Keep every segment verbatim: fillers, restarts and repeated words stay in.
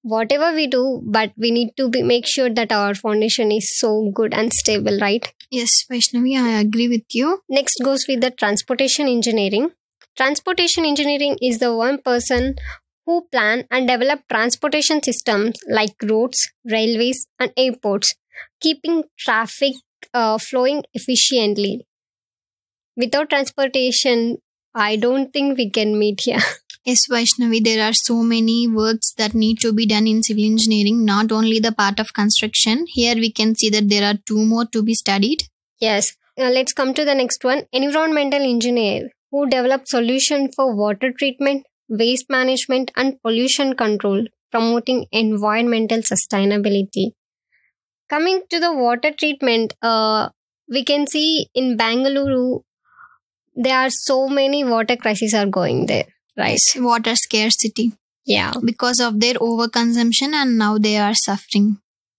whatever we do, but we need to be, make sure that our foundation is so good and stable, right? Yes, Vaishnavi, I agree with you. Next goes with the transportation engineering. Transportation engineering is the one person who plan and develop transportation systems like roads, railways, and airports, keeping traffic uh, flowing efficiently. Without transportation, I don't think we can meet here. Yes, Vaishnavi, there are so many works that need to be done in civil engineering, not only the part of construction. Here we can see that there are two more to be studied. Yes. Uh, let's come to the next one. Environmental engineer who develop solution for water treatment, waste management, and pollution control, promoting environmental sustainability. Coming to the water treatment, uh, we can see in Bangalore, there are so many water crises are going there, right? Yes, water scarcity. Yeah. Because of their overconsumption, and now they are suffering.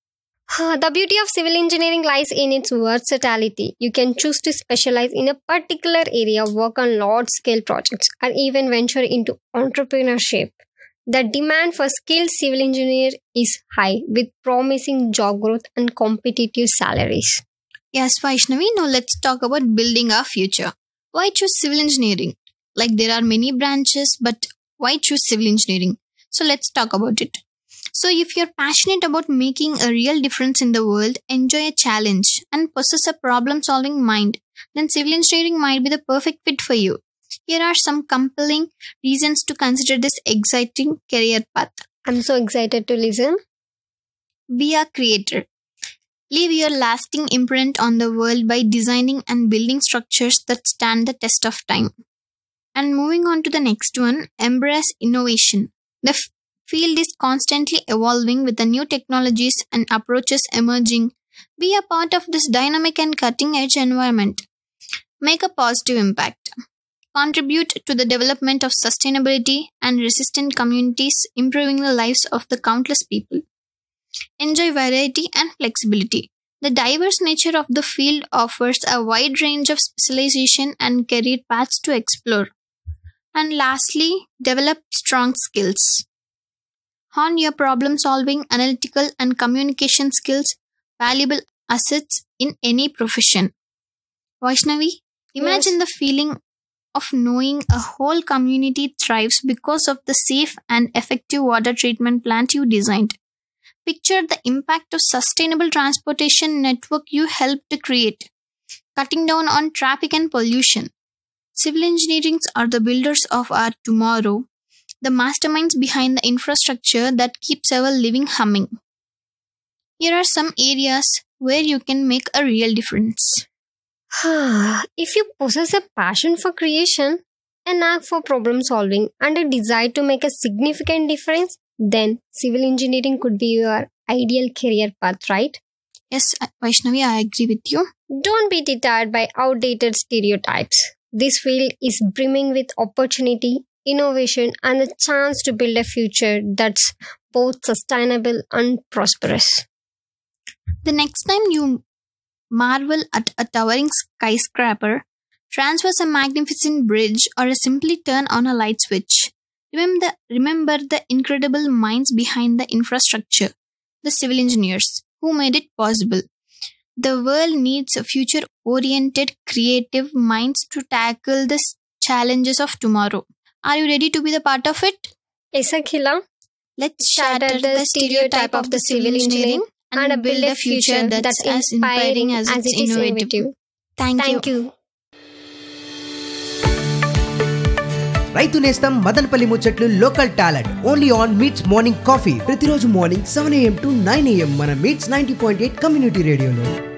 The beauty of civil engineering lies in its versatility. You can choose to specialize in a particular area, work on large-scale projects, or even venture into entrepreneurship. The demand for skilled civil engineers is high, with promising job growth and competitive salaries. Yes, Vaishnavi, now let's talk about building our future. Why choose civil engineering? Like, there are many branches, but why choose civil engineering? So let's talk about it. So if you're passionate about making a real difference in the world, enjoy a challenge, and possess a problem-solving mind, then civil engineering might be the perfect fit for you. Here are some compelling reasons to consider this exciting career path. I'm so excited to listen. Be a creator. Leave your lasting imprint on the world by designing and building structures that stand the test of time. And moving on to the next one, embrace innovation. The f- field is constantly evolving with the new technologies and approaches emerging. Be a part of this dynamic and cutting-edge environment. Make a positive impact. Contribute to the development of sustainability and resistant communities, improving the lives of the countless people. Enjoy variety and flexibility. The diverse nature of the field offers a wide range of specialization and career paths to explore. And lastly, develop strong skills. Hone your problem-solving, analytical, and communication skills, valuable assets in any profession. Vaishnavi, imagine Yes. the feeling of knowing a whole community thrives because of the safe and effective water treatment plant you designed. Picture the impact of sustainable transportation network you helped create, cutting down on traffic and pollution. Civil engineers are the builders of our tomorrow, the masterminds behind the infrastructure that keeps our living humming. Here are some areas where you can make a real difference. If you possess a passion for creation, a knack for problem solving, and a desire to make a significant difference, then civil engineering could be your ideal career path, right? Yes, Vaishnavi, I agree with you. Don't be deterred by outdated stereotypes. This field is brimming with opportunity, innovation, and a chance to build a future that's both sustainable and prosperous. The next time you marvel at a towering skyscraper, transverse a magnificent bridge, or simply turn on a light switch, remember the, remember the incredible minds behind the infrastructure, the civil engineers who made it possible. The world needs future-oriented, creative minds to tackle the challenges of tomorrow. Are you ready to be the part of it? Yes, Akhila. Let's shatter the stereotype of the civil engineering and build a future that's as inspiring as it's it is innovative. innovative. Thank you. Thank you. రైతు నేస్తం మదనపల్లి ముచ్చట్లు local talent only on meets morning coffee ప్రతిరోజు morning seven AM to nine AM మన meets ninety point eight community రేడియోలో.